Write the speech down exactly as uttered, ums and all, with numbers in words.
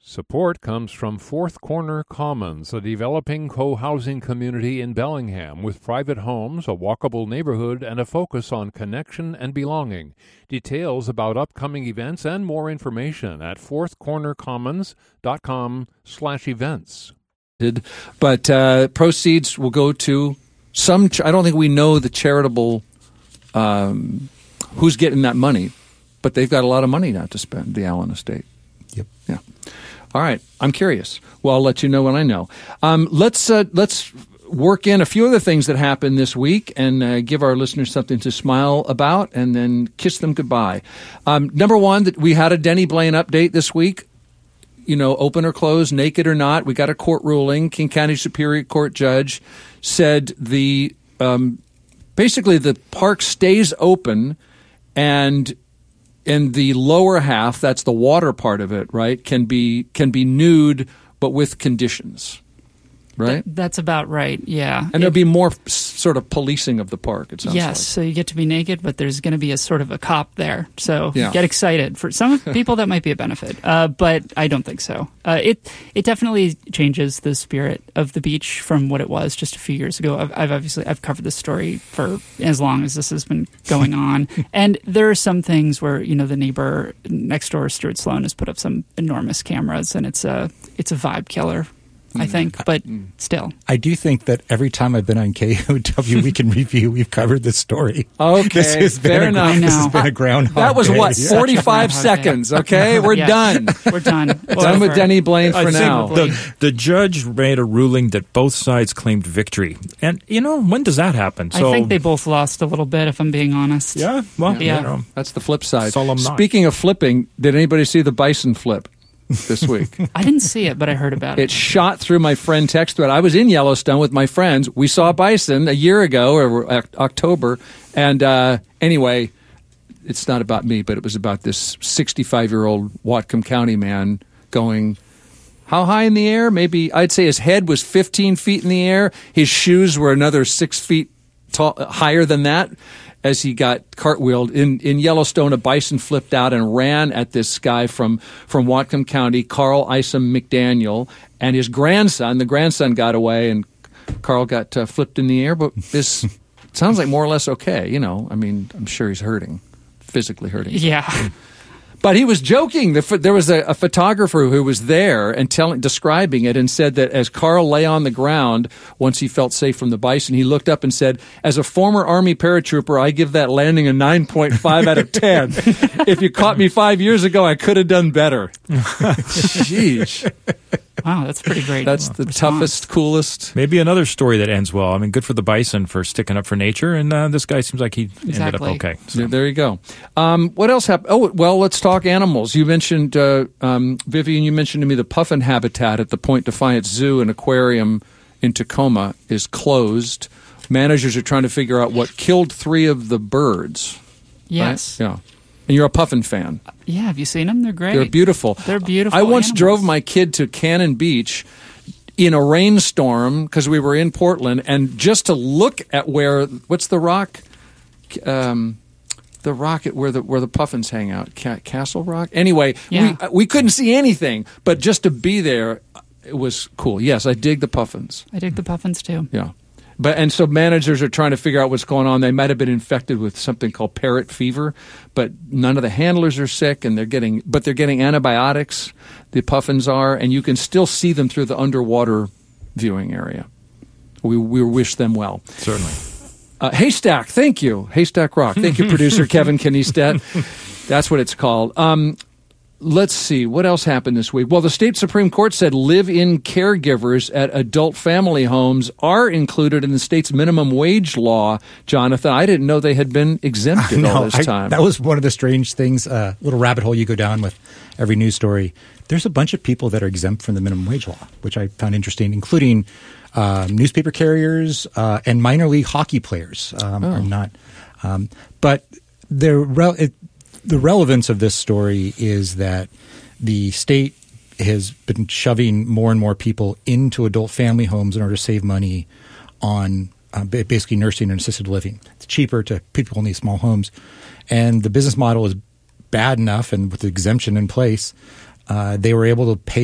Support comes from Fourth Corner Commons, a developing co-housing community in Bellingham with private homes, a walkable neighborhood, and a focus on connection and belonging. Details about upcoming events and more information at fourthcornercommons.com slash events. But uh, proceeds will go to some, ch- I don't think we know the charitable, um, who's getting that money, but they've got a lot of money now to spend, the Allen estate. Yep. Yeah. All right. I'm curious. Well, I'll let you know when I know. Um, let's uh, let's work in a few other things that happened this week and uh, give our listeners something to smile about and then kiss them goodbye. Um, number one, that we had a Denny Blaine update this week. You know, open or closed, naked or not. We got a court ruling. King County Superior Court judge said the um, basically the park stays open and in the lower half, that's the water part of it, right, can be can be nude, but with conditions, right? That, that's about right, yeah. And there'll be more f- sort of policing of the park, it sounds yes, like. so you get to be naked, but there's going to be a sort of a cop there. So Yeah. get excited. For some people, that might be a benefit, uh, but I don't think so. Uh, it it definitely changes the spirit of the beach from what it was just a few years ago. I've, I've obviously I've covered this story for as long as this has been going on, and there are some things where you know the neighbor next door, Stuart Sloan, has put up some enormous cameras, and it's a it's a vibe killer. I think, but still. I do think that every time I've been on K O W Week in Review, we've covered this story. Okay, this has been fair a, enough. This has been a groundhog That was day. what, Yeah. forty-five seconds, okay? We're Yes. done. We're done. Done with Denny Blaine for I think now. The, the judge made a ruling that both sides claimed victory. And, you know, when does that happen? I think they both lost a little bit, if I'm being honest. Yeah, well, Yeah. you know. That's the flip side. Solemn night. Speaking of flipping, did anybody see the bison flip this week? I didn't see it, but I heard about it. It shot through my friend text thread. I was in Yellowstone with my friends. We saw bison a year ago, or uh, October. And uh, anyway, it's not about me, but it was about this sixty-five-year-old Whatcom County man going, how high in the air? Maybe I'd say his head was fifteen feet in the air. His shoes were another six feet tall, higher than that. As he got cartwheeled in, in Yellowstone, a bison flipped out and ran at this guy from, from Whatcom County, Carl Isom McDaniel, and his grandson. The grandson got away, and Carl got uh, flipped in the air. But this sounds like more or less okay. You know, I mean, I'm sure he's hurting, physically hurting. Yeah. But he was joking. The, there was a, a photographer who was there and telling, describing it, and said that as Carl lay on the ground, once he felt safe from the bison, he looked up and said, "As a former Army paratrooper, I give that landing a nine point five out of ten. If you caught me five years ago, I could have done better." Jeez. Wow, that's pretty great. That's the response. toughest, coolest. Maybe another story that ends well. I mean, good for the bison for sticking up for nature, and uh, this guy seems like he ended Exactly. up okay. So. There, there you go. Um, what else happened? Oh, well, let's talk animals. You mentioned, uh, um, Vivian, you mentioned to me the puffin habitat at the Point Defiance Zoo and Aquarium in Tacoma is closed. Managers are trying to figure out what killed three of the birds. Yes. Right? Yeah. And you're a puffin fan. Yeah, have you seen them? They're great. They're beautiful. They're beautiful I once animals. drove my kid to Cannon Beach in a rainstorm because we were in Portland, and just to look at where, what's the rock? Um, the rock at where the where the puffins hang out, Ca- Castle Rock. Anyway, Yeah. we we couldn't see anything, but just to be there, it was cool. Yes, I dig the puffins. I dig the puffins, too. Yeah. But and so managers are trying to figure out what's going on. They might have been infected with something called parrot fever, but none of the handlers are sick, and they're getting but they're getting antibiotics. The puffins are, and you can still see them through the underwater viewing area. We we wish them well. Certainly. Uh, Haystack, thank you. Haystack Rock. Thank you, producer Kevin Kniestet. That's what it's called. Um, Let's see. What else happened this week? Well, the state Supreme Court said live-in caregivers at adult family homes are included in the state's minimum wage law, Jonathan. I didn't know they had been exempted No, all this I- time. that was one of the strange things, uh, little rabbit hole you go down with every news story. There's a bunch of people that are exempt from the minimum wage law, which I found interesting, including um, newspaper carriers uh, and minor league hockey players um, Oh. are not. Um, but they're rel- it, the relevance of this story is that the state has been shoving more and more people into adult family homes in order to save money on uh, basically nursing and assisted living. It's cheaper to people in these small homes. And the business model is bad enough, and with the exemption in place, uh, they were able to pay